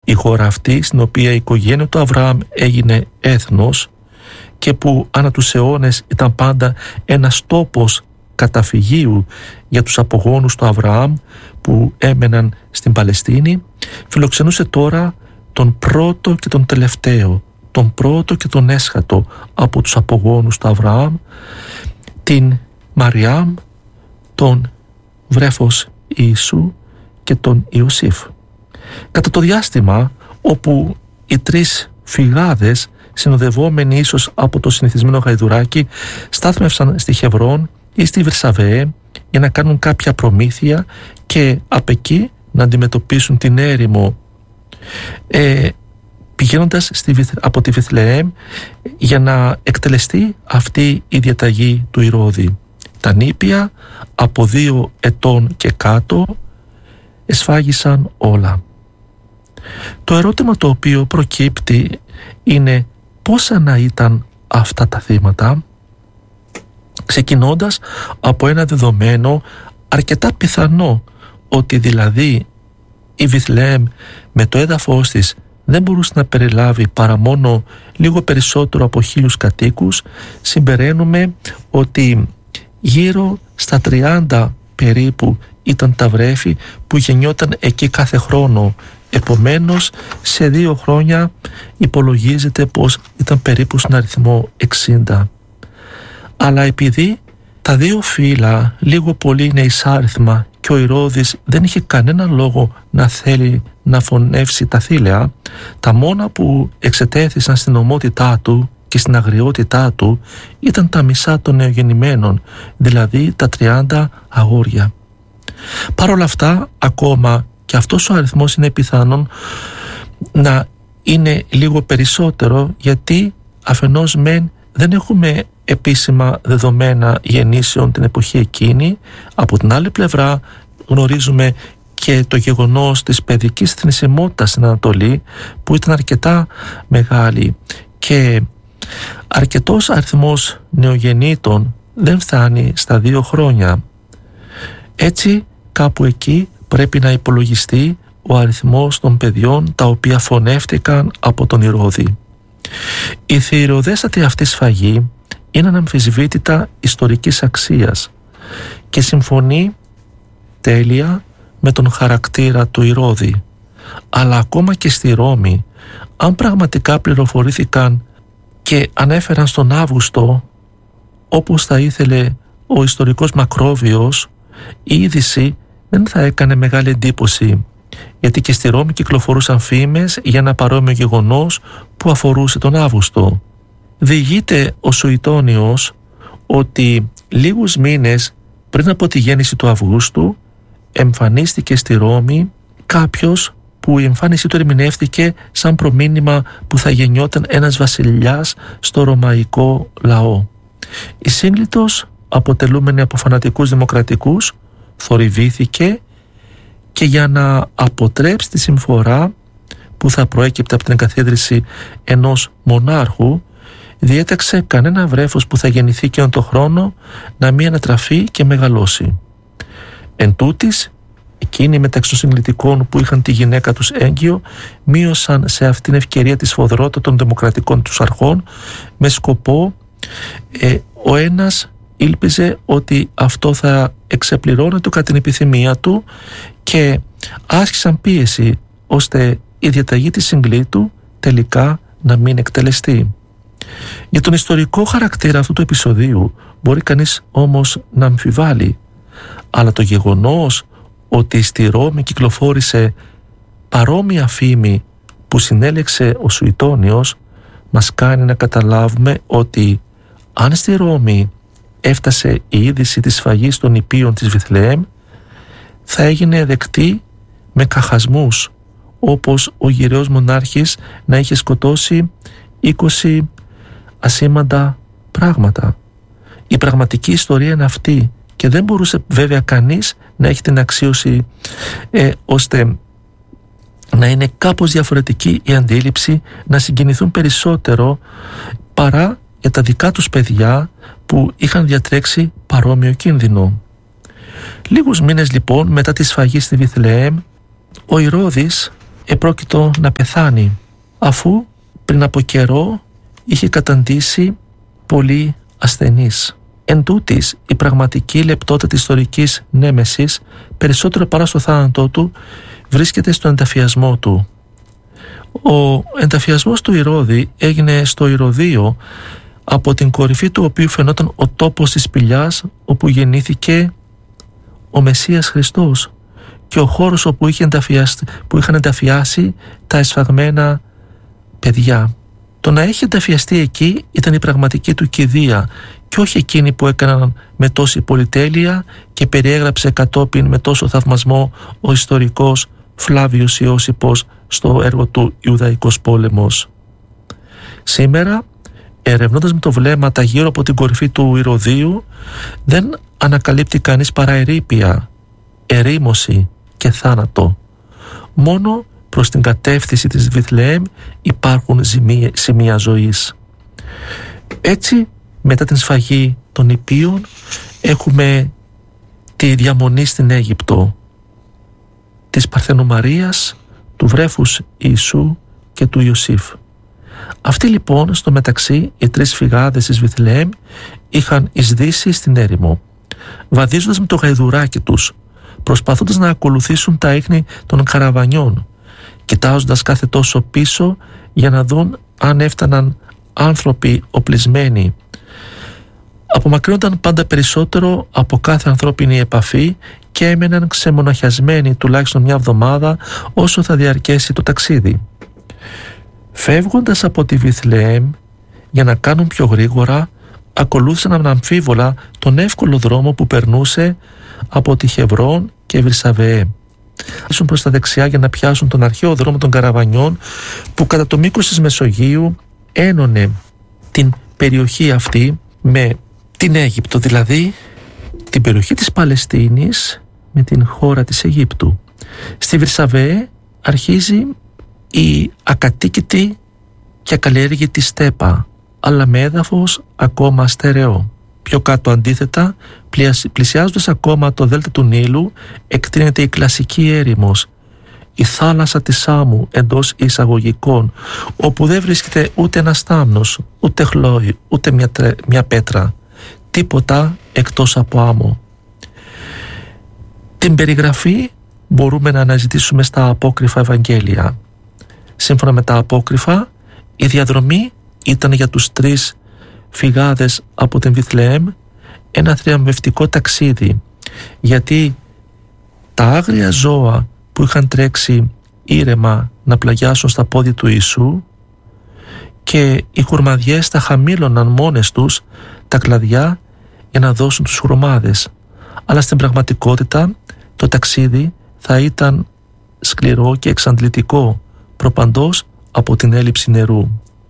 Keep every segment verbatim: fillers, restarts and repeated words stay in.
η χώρα αυτή στην οποία η οικογένεια του Αβραάμ έγινε έθνος και που ανά τους αιώνες ήταν πάντα ένας τόπος καταφυγίου για τους απογόνους του Αβραάμ που έμεναν στην Παλαιστίνη, φιλοξενούσε τώρα τον πρώτο και τον τελευταίο, τον πρώτο και τον έσχατο από τους απογόνους του Αβραάμ, την Μαριάμ, τον βρέφος Ιησού και τον Ιωσήφ. Κατά το διάστημα όπου οι τρεις φυγάδες, συνοδευόμενοι ίσως από το συνηθισμένο γαϊδουράκι, στάθμευσαν στη Χεβρόν ή στη Βερσαβέ για να κάνουν κάποια προμήθεια και απ' εκεί να αντιμετωπίσουν την έρημο, ε, πηγαίνοντας στη, από τη Βηθλεέμ για να εκτελεστεί αυτή η διαταγή του Ηρώδη. Τα νήπια από δύο ετών και κάτω εσφάγισαν όλα. Το ερώτημα το οποίο προκύπτει είναι πόσα να ήταν αυτά τα θύματα, ξεκινώντας από ένα δεδομένο αρκετά πιθανό, ότι δηλαδή η Βηθλεέμ με το έδαφος της δεν μπορούσε να περιλάβει παρά μόνο λίγο περισσότερο από χίλιους κατοίκους. Συμπεραίνουμε ότι γύρω στα τριάντα περίπου ήταν τα βρέφη που γεννιόταν εκεί κάθε χρόνο. Επομένως σε δύο χρόνια υπολογίζεται πως ήταν περίπου στον αριθμό εξήντα. Αλλά επειδή τα δύο φύλλα λίγο πολύ είναι εισάριθμα και ο Ηρώδης δεν είχε κανένα λόγο να θέλει να φωνεύσει τα θήλαια, τα μόνα που εξετέθησαν στην ομότητά του και στην αγριότητά του ήταν τα μισά των νεογεννημένων, δηλαδή τα τριάντα αγόρια. Παρ' όλα αυτά, ακόμα και αυτός ο αριθμός είναι πιθανόν να είναι λίγο περισσότερο, γιατί αφενός μεν δεν έχουμε επίσημα δεδομένα γεννήσεων την εποχή εκείνη, από την άλλη πλευρά γνωρίζουμε και το γεγονός της παιδικής θνησιμότητας στην Ανατολή που ήταν αρκετά μεγάλη και αρκετός αριθμός νεογεννήτων δεν φτάνει στα δύο χρόνια. Έτσι κάπου εκεί πρέπει να υπολογιστεί ο αριθμός των παιδιών τα οποία φωνεύτηκαν από τον Ηρώδη. Η θηριωδέστατη αυτή σφαγή είναι αναμφισβήτητα ιστορικής αξίας και συμφωνεί τέλεια με τον χαρακτήρα του Ηρώδη. Αλλά ακόμα και στη Ρώμη, αν πραγματικά πληροφορήθηκαν και ανέφεραν στον Αύγουστο όπως θα ήθελε ο ιστορικός Μακρόβιος, η είδηση δεν θα έκανε μεγάλη εντύπωση, γιατί και στη Ρώμη κυκλοφορούσαν φήμες για ένα παρόμοιο γεγονός που αφορούσε τον Αύγουστο. Διηγείται ο Σουητώνιος ότι λίγους μήνες πριν από τη γέννηση του Αυγούστου εμφανίστηκε στη Ρώμη κάποιος που η εμφάνισή του ερμηνεύτηκε σαν προμήνυμα που θα γεννιόταν ένας βασιλιάς στο ρωμαϊκό λαό. Η σύγκλιτος, αποτελούμενη από φανατικούς δημοκρατικούς, θορυβήθηκε και για να αποτρέψει τη συμφορά που θα προέκυπτε από την εγκαθίδρυση ενός μονάρχου, διέταξε κανένα βρέφος που θα γεννηθεί εκείνον τον χρόνο να μην ανατραφεί και μεγαλώσει. Εν τούτης, εκείνοι μεταξύ των συγκλητικών που είχαν τη γυναίκα τους έγκυο μείωσαν σε αυτήν ευκαιρία τη σφοδρότητα των δημοκρατικών τους αρχών με σκοπό ε, ο ένας ήλπιζε ότι αυτό θα εξεπληρώνεται κατά την επιθυμία του και άσκησαν πίεση ώστε η διαταγή της συγκλήτου τελικά να μην εκτελεστεί. Για τον ιστορικό χαρακτήρα αυτού του επεισοδίου μπορεί κανείς όμως να αμφιβάλλει, αλλά το γεγονός ότι στη Ρώμη κυκλοφόρησε παρόμοια φήμη που συνέλεξε ο Σουητώνιος μας κάνει να καταλάβουμε ότι αν στη Ρώμη έφτασε η είδηση της σφαγής των νηπίων της Βηθλεέμ, θα έγινε δεκτή με καχασμούς, όπως ο γυραιός μονάρχης να είχε σκοτώσει είκοσι ασήμαντα πράγματα. Η πραγματική ιστορία είναι αυτή και δεν μπορούσε βέβαια κανείς να έχει την αξίωση ε, ώστε να είναι κάπως διαφορετική η αντίληψη, να συγκινηθούν περισσότερο παρά για τα δικά τους παιδιά που είχαν διατρέξει παρόμοιο κίνδυνο. Λίγους μήνες λοιπόν μετά τη σφαγή στη Βηθλεέμ, ο Ηρώδης επρόκειτο να πεθάνει, αφού πριν από καιρό είχε καταντήσει πολύ ασθενής. Εν τούτης, η πραγματική λεπτότητα της ιστορικής νέμεσης, περισσότερο παρά στο θάνατό του, βρίσκεται στον ενταφιασμό του. Ο ενταφιασμός του Ηρώδη έγινε στο Ηρωδείο, από την κορυφή του οποίου φαινόταν ο τόπος της σπηλιάς όπου γεννήθηκε ο Μεσσίας Χριστός και ο χώρος όπου, είχε που είχαν ενταφιάσει τα εσφαγμένα παιδιά. Το να έχει ενταφιαστεί εκεί ήταν η πραγματική του κηδεία και όχι εκείνη που έκαναν με τόση πολυτέλεια και περιέγραψε κατόπιν με τόσο θαυμασμό ο ιστορικός Φλάβιος Ιώσιππος στο έργο του «Ιουδαϊκός πόλεμος». Σήμερα, ερευνώντας με το βλέμμα τα γύρω από την κορυφή του Ηρωδείου, δεν ανακαλύπτει κανείς παρά ερείπια, ερήμωση και θάνατο. Μόνο προς την κατεύθυνση της Βιθλεέμ υπάρχουν σημεία ζωής. Έτσι, μετά την σφαγή των Ιππίων, έχουμε τη διαμονή στην Αίγυπτο της Παρθενομαρίας, του βρέφους Ιησού και του Ιωσήφ. Αυτοί λοιπόν στο μεταξύ οι τρεις φυγάδες της Βιθλεέμ είχαν εισδύσει στην έρημο, βαδίζοντας με το γαϊδουράκι τους, προσπαθώντας να ακολουθήσουν τα ίχνη των καραβανιών, κοιτάζοντας κάθε τόσο πίσω για να δουν αν έφταναν άνθρωποι οπλισμένοι. Απομακρύνονταν πάντα περισσότερο από κάθε ανθρώπινη επαφή και έμεναν ξεμοναχιασμένοι τουλάχιστον μια εβδομάδα όσο θα διαρκέσει το ταξίδι. Φεύγοντας από τη Βιθλεέμ για να κάνουν πιο γρήγορα, ακολούθησαν αναμφίβολα τον εύκολο δρόμο που περνούσε από τη Χεβρών και Βρυσαβεέ. Ήσουν προς τα δεξιά για να πιάσουν τον αρχαίο δρόμο των καραβανιών που κατά το μήκος της Μεσογείου ένωνε την περιοχή αυτή με την Αίγυπτο, δηλαδή την περιοχή της Παλαιστίνης με την χώρα της Αιγύπτου. Στη Βρυσαβεέ αρχίζει η ακατοίκητη και ακαλλιέργητη στέπα, αλλά με έδαφος ακόμα στερεό. Πιο κάτω αντίθετα, πλησιάζοντας ακόμα το δέλτα του Νείλου, εκτείνεται η κλασική έρημος, η θάλασσα της Σάμου εντός εισαγωγικών, όπου δεν βρίσκεται ούτε ένα στάμνος, ούτε χλώη, ούτε μια, τρε... μια πέτρα, τίποτα εκτός από άμμο. Την περιγραφή μπορούμε να αναζητήσουμε στα απόκριφα Ευαγγέλια. Σύμφωνα με τα απόκριφα, η διαδρομή ήταν για τους τρεις φυγάδες από την Βιθλεέμ ένα θριαμβευτικό ταξίδι, γιατί τα άγρια ζώα που είχαν τρέξει ήρεμα να πλαγιάσουν στα πόδια του Ιησού και οι χουρμαδιές τα χαμήλωναν μόνες τους τα κλαδιά για να δώσουν τους χρωμάδες, αλλά στην πραγματικότητα το ταξίδι θα ήταν σκληρό και εξαντλητικό προπαντός από την έλλειψη νερού.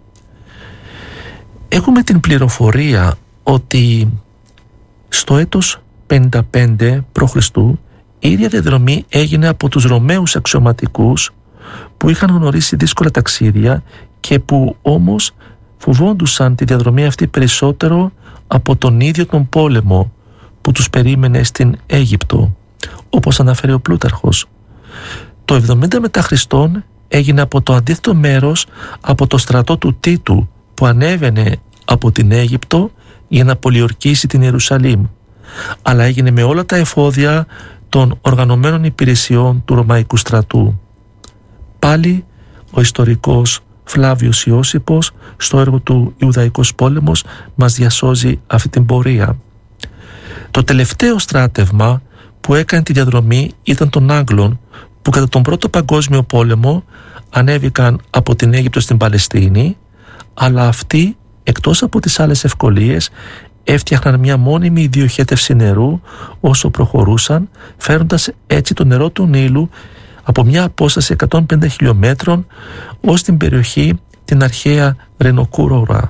Έχουμε την πληροφορία ότι στο έτος πενήντα πέντε προ Χριστού η ίδια διαδρομή έγινε από τους Ρωμαίους αξιωματικούς που είχαν γνωρίσει δύσκολα ταξίδια και που όμως φοβόντουσαν τη διαδρομή αυτή περισσότερο από τον ίδιο τον πόλεμο που τους περίμενε στην Αίγυπτο, όπως αναφέρει ο Πλούταρχος. Το εβδομήντα μετά Χριστόν έγινε από το αντίθετο μέρος από το στρατό του Τίτου που ανέβαινε από την Αίγυπτο για να πολιορκήσει την Ιερουσαλήμ, αλλά έγινε με όλα τα εφόδια των οργανωμένων υπηρεσιών του Ρωμαϊκού στρατού. Πάλι ο ιστορικός Φλάβιος Ιώσιππος στο έργο του «Ιουδαϊκός πόλεμος» μας διασώζει αυτή την πορεία. Το τελευταίο στράτευμα που έκανε τη διαδρομή ήταν των Άγγλων, που κατά τον Πρώτο Παγκόσμιο Πόλεμο ανέβηκαν από την Αίγυπτο στην Παλαιστίνη, αλλά αυτοί, εκτός από τις άλλες ευκολίες, έφτιαχναν μια μόνιμη διοχέτευση νερού όσο προχωρούσαν, φέρνοντας έτσι το νερό του Νείλου από μια απόσταση εκατόν πενήντα χιλιόμετρων ως την περιοχή την αρχαία Ρενοκούρορα.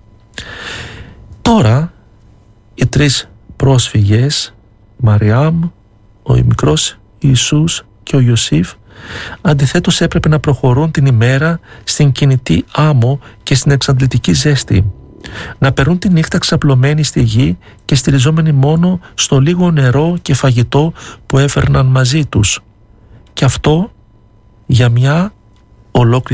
Τώρα οι τρεις πρόσφυγες, η Μαριάμ, ο μικρός Ιησούς και ο Ιωσήφ, αντιθέτως έπρεπε να προχωρούν την ημέρα στην κινητή άμμο και στην εξαντλητική ζέστη, να περνούν τη νύχτα ξαπλωμένοι στη γη και στηριζόμενοι μόνο στο λίγο νερό και φαγητό που έφερναν μαζί τους, και αυτό για μια ολόκληρη